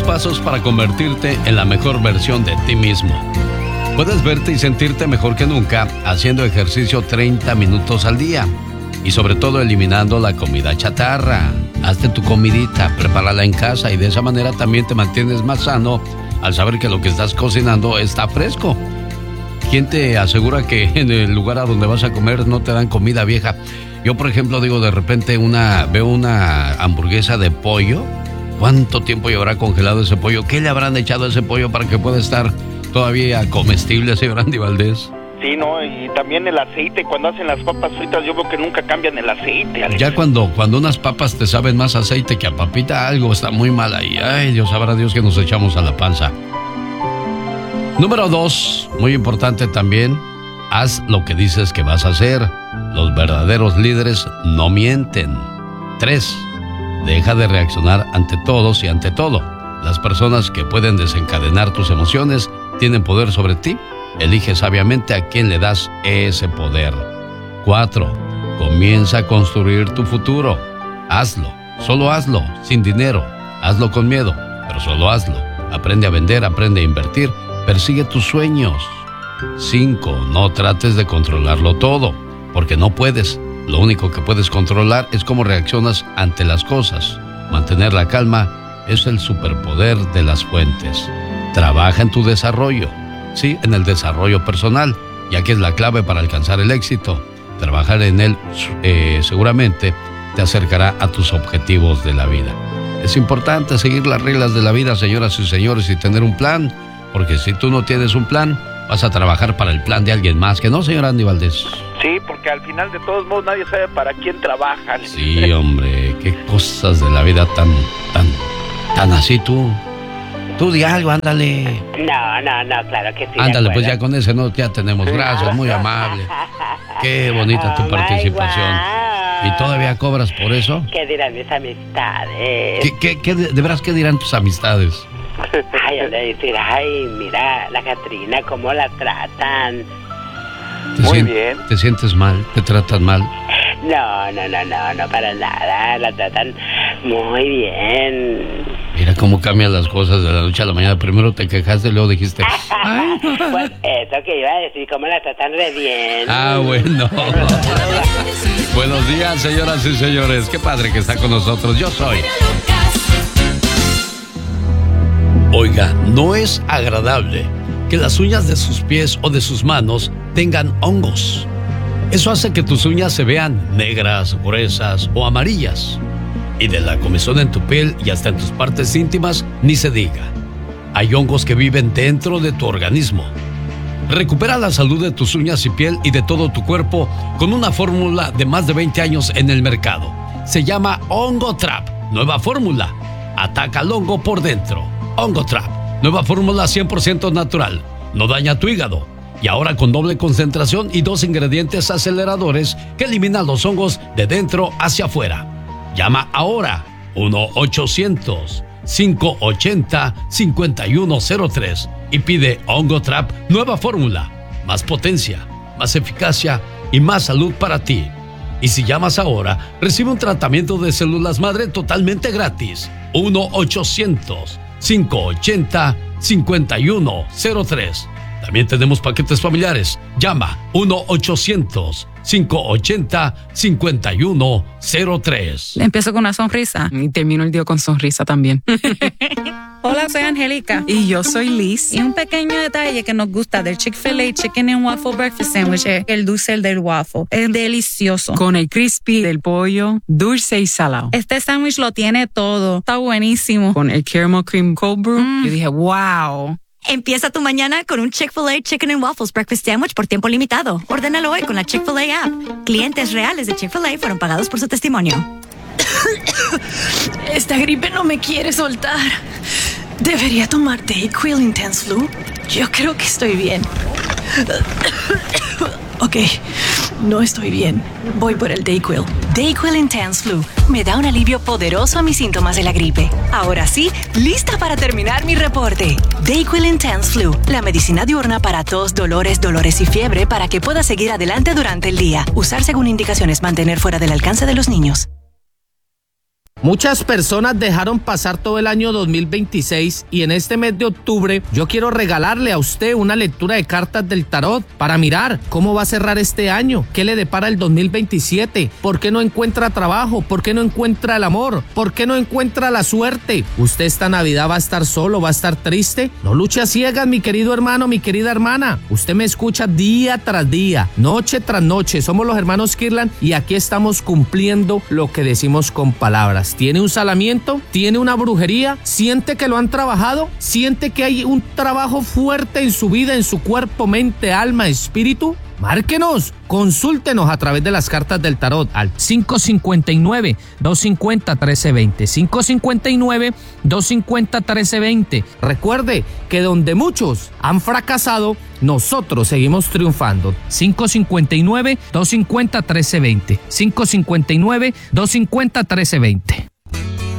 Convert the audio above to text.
pasos para convertirte en la mejor versión de ti mismo. Puedes verte y sentirte mejor que nunca haciendo ejercicio 30 minutos al día. Y sobre todo eliminando la comida chatarra. Hazte tu comidita, prepárala en casa y de esa manera también te mantienes más sano al saber que lo que estás cocinando está fresco. ¿Quién te asegura que en el lugar a donde vas a comer no te dan comida vieja? Yo, por ejemplo, digo, de repente veo una hamburguesa de pollo. ¿Cuánto tiempo llevará congelado ese pollo? ¿Qué le habrán echado a ese pollo para que pueda estar todavía comestible, señor Andy Valdés? Sí, ¿no? Y también el aceite, cuando hacen las papas fritas, yo veo que nunca cambian el aceite, Alex. Ya cuando unas papas te saben más aceite que a papita, algo está muy mal ahí. Ay, Dios, sabrá Dios que nos echamos a la panza. Número 2, muy importante también, haz lo que dices que vas a hacer. Los verdaderos líderes no mienten. 3, deja de reaccionar ante todos y ante todo. Las personas que pueden desencadenar tus emociones tienen poder sobre ti. Elige sabiamente a quién le das ese poder. 4. Comienza a construir tu futuro. Hazlo, solo hazlo, sin dinero. Hazlo con miedo, pero solo hazlo. Aprende a vender, aprende a invertir. Persigue tus sueños. 5. No trates de controlarlo todo, porque no puedes. Lo único que puedes controlar es cómo reaccionas ante las cosas. Mantener la calma es el superpoder de las fuentes. Trabaja en tu desarrollo. Sí, en el desarrollo personal, ya que es la clave para alcanzar el éxito. Trabajar en él seguramente te acercará a tus objetivos de la vida. Es importante seguir las reglas de la vida, señoras y señores, y tener un plan, porque si tú no tienes un plan, vas a trabajar para el plan de alguien más, ¿que no, señor Andy Valdés? Sí, porque al final de todos modos nadie sabe para quién trabajan. Sí, hombre, qué cosas de la vida tan así tú. Tú di algo, ándale. No, claro que sí. Ándale, pues ya con ese no, ya tenemos. Gracias, muy amable. Qué bonita tu participación. ¿Y todavía cobras por eso? ¿Qué dirán mis amistades? De veras, qué dirán tus amistades? Ay, han de decir, ay, mira, la Catrina, cómo la tratan. Muy bien. ¿Te sientes mal? ¿Te tratan mal? No, para nada. La tratan muy bien. Mira cómo cambian las cosas de la noche a la mañana. Primero te quejaste y luego dijiste... Ay. Pues eso que iba a decir, cómo la tratan re bien. Bueno. Buenos días, señoras y señores. Qué padre que está con nosotros. Yo soy... Oiga, no es agradable que las uñas de sus pies o de sus manos tengan hongos. Eso hace que tus uñas se vean negras, gruesas o amarillas. Y de la comezón en tu piel y hasta en tus partes íntimas, ni se diga. Hay hongos que viven dentro de tu organismo. Recupera la salud de tus uñas y piel y de todo tu cuerpo con una fórmula de más de 20 años en el mercado. Se llama Hongo Trap. Nueva fórmula. Ataca al hongo por dentro. Hongo Trap. Nueva fórmula 100% natural. No daña tu hígado. Y ahora con doble concentración y 2 ingredientes aceleradores que eliminan los hongos de dentro hacia afuera. Llama ahora 1-800-580-5103 y pide Hongo Trap Nueva Fórmula. Más potencia, más eficacia y más salud para ti. Y si llamas ahora, recibe un tratamiento de células madre totalmente gratis. 1-800-580-5103. También tenemos paquetes familiares. Llama 1-800-580-5103. Empiezo con una sonrisa y termino el día con sonrisa también. Hola, soy Angélica. Y yo soy Liz. Y un pequeño detalle que nos gusta del Chick-fil-A Chicken and Waffle Breakfast Sandwich es el dulce del waffle. Es delicioso. Con el crispy del pollo, dulce y salado. Este sándwich lo tiene todo. Está buenísimo. Con el caramel cream cold brew, yo dije, wow. Empieza tu mañana con un Chick-fil-A Chicken and Waffles Breakfast Sandwich por tiempo limitado. Ordénalo hoy con la Chick-fil-A app. Clientes reales de Chick-fil-A fueron pagados por su testimonio. Esta gripe no me quiere soltar. ¿Debería tomar Dayquil Intense Flu? Yo creo que estoy bien. Ok, no estoy bien. Voy por el Dayquil. Dayquil Intense Flu me da un alivio poderoso a mis síntomas de la gripe. Ahora sí, lista para terminar mi reporte. Dayquil Intense Flu, la medicina diurna para tos, dolores y fiebre para que puedas seguir adelante durante el día. Usar según indicaciones, mantener fuera del alcance de los niños. Muchas personas dejaron pasar todo el año 2026 y en este mes de octubre yo quiero regalarle a usted una lectura de cartas del tarot para mirar cómo va a cerrar este año, qué le depara el 2027, por qué no encuentra trabajo, por qué no encuentra el amor, por qué no encuentra la suerte. Usted esta Navidad va a estar solo, va a estar triste. No luche a ciegas, mi querido hermano, mi querida hermana. Usted me escucha día tras día, noche tras noche. Somos los hermanos Kirlan y aquí estamos cumpliendo lo que decimos con palabras. ¿Tiene un salamiento? ¿Tiene una brujería? ¿Siente que lo han trabajado? ¿Siente que hay un trabajo fuerte en su vida, en su cuerpo, mente, alma, espíritu? Márquenos, consúltenos a través de las cartas del tarot al 559-250-1320, 559-250-1320. Recuerde que donde muchos han fracasado, nosotros seguimos triunfando. 559-250-1320, 559-250-1320.